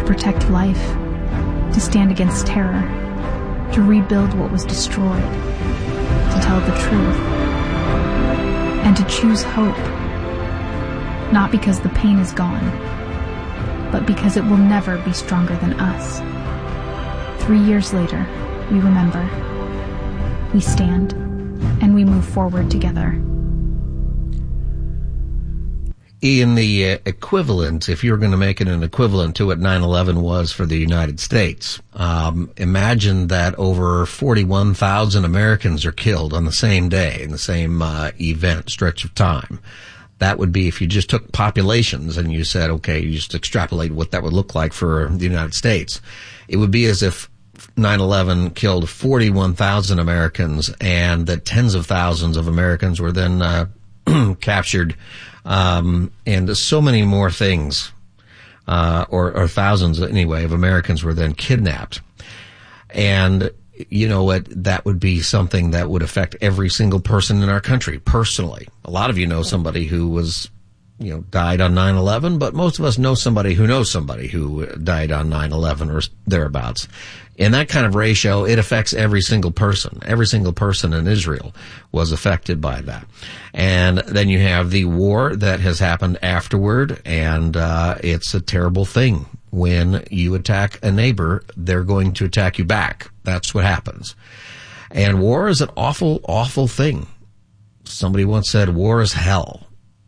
to protect life, to stand against terror, to rebuild what was destroyed, to tell the truth, and to choose hope, not because the pain is gone, but because it will never be stronger than us. 3 years later, we remember, we stand, and we move forward together. Ian, the equivalent, if you're going to make it an equivalent to what 9/11 was for the United States, imagine that over 41,000 Americans are killed on the same day, in the same event, stretch of time. That would be if you just took populations and you said, okay, you just extrapolate what that would look like for the United States. It would be as if 9/11 killed 41,000 Americans and that tens of thousands of Americans were then captured, and so many more things, or thousands anyway, of Americans were then kidnapped. And you know what? That would be something that would affect every single person in our country personally. A lot of you know somebody who was, died on 9/11, but most of us know somebody who knows somebody who died on 9/11 or thereabouts. In that kind of ratio, it affects every single person. Every single person in Israel was affected by that. And then you have the war that has happened afterward, and it's a terrible thing. When you attack a neighbor, they're going to attack you back. That's what happens. And war is an awful, awful thing. Somebody once said, war is hell.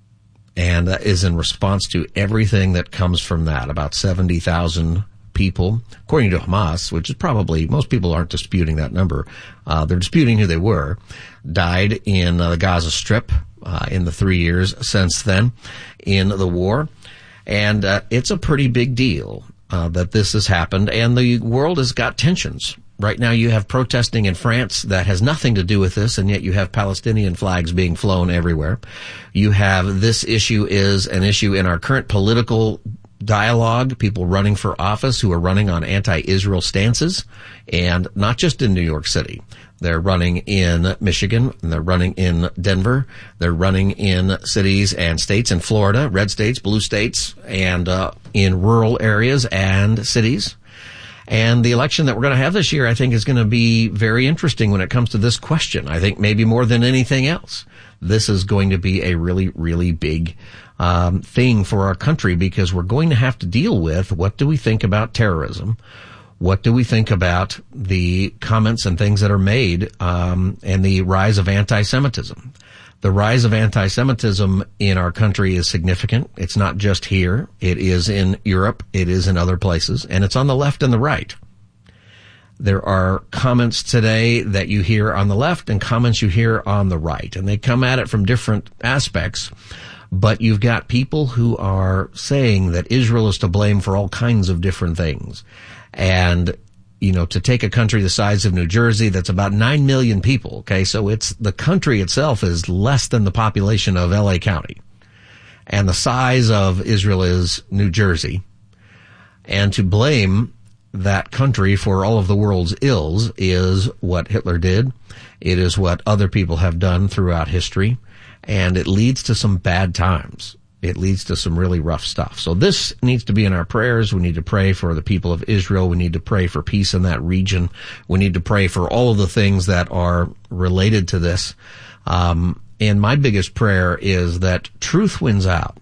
And that is in response to everything that comes from that. About 70,000 people, according to Hamas, which is probably, most people aren't disputing that number. They're disputing who they were, died in the Gaza Strip in the 3 years since then in the war. And it's a pretty big deal that this has happened, and the world has got tensions. Right now you have protesting in France that has nothing to do with this, and yet you have Palestinian flags being flown everywhere. You have this issue is an issue in our current political dialogue, people running for office who are running on anti-Israel stances, and not just in New York City. They're running in Michigan, and they're running in Denver. They're running in cities and states in Florida, red states, blue states, and in rural areas and cities. And the election that we're going to have this year, I think, is going to be very interesting when it comes to this question. I think maybe more than anything else, this is going to be a really, really big thing for our country, because we're going to have to deal with, what do we think about terrorism? What do we think about the comments and things that are made, and the rise of anti-Semitism? The rise of anti-Semitism in our country is significant. It's not just here. It is in Europe. It is in other places. And it's on the left and the right. There are comments today that you hear on the left and comments you hear on the right. And they come at it from different aspects. But you've got people who are saying that Israel is to blame for all kinds of different things. And, to take a country the size of New Jersey, that's about 9 million people, okay? So the country itself is less than the population of LA County. And the size of Israel is New Jersey. And to blame that country for all of the world's ills is what Hitler did. It is what other people have done throughout history. And it leads to some bad times. It leads to some really rough stuff. So this needs to be in our prayers. We need to pray for the people of Israel. We need to pray for peace in that region. We need to pray for all of the things that are related to this. And my biggest prayer is that truth wins out.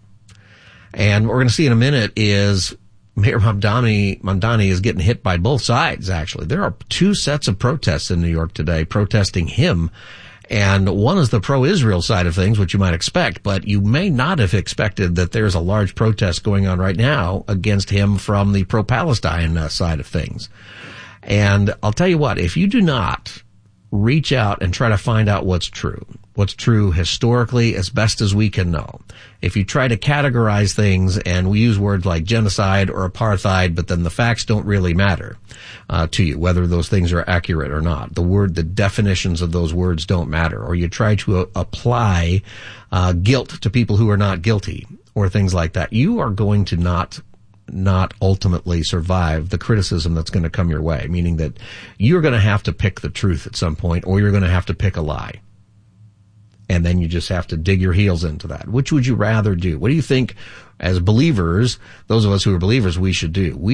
And what we're going to see in a minute is Mayor Mamdani is getting hit by both sides, actually. There are two sets of protests in New York today protesting him. And one is the pro-Israel side of things, which you might expect, but you may not have expected that there's a large protest going on right now against him from the pro-Palestine side of things. And I'll tell you what, if you do not reach out and try to find out what's true historically as best as we can know, if you try to categorize things and we use words like genocide or apartheid, but then the facts don't really matter to you, whether those things are accurate or not. The definitions of those words don't matter. Or you try to apply guilt to people who are not guilty or things like that. You are going to not ultimately survive the criticism that's going to come your way, meaning that you're going to have to pick the truth at some point, or you're going to have to pick a lie. And then you just have to dig your heels into that. Which would you rather do? What do you think, as believers, those of us who are believers, we should do?